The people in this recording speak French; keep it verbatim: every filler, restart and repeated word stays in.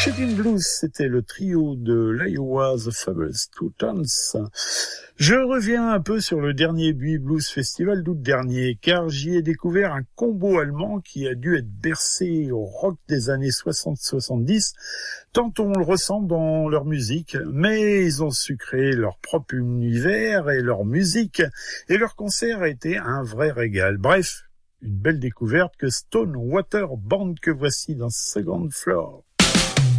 Shooting Blues, c'était le trio de l'Iowa The Fabulous Two Tones. Je reviens un peu sur le dernier Buis Blues Festival d'août dernier, car j'y ai découvert un combo allemand qui a dû être bercé au rock des années soixante soixante-dix, tant on le ressent dans leur musique, mais ils ont su créer leur propre univers et leur musique, et leur concert a été un vrai régal. Bref, une belle découverte que Stone Water Band que voici dans Second Floor.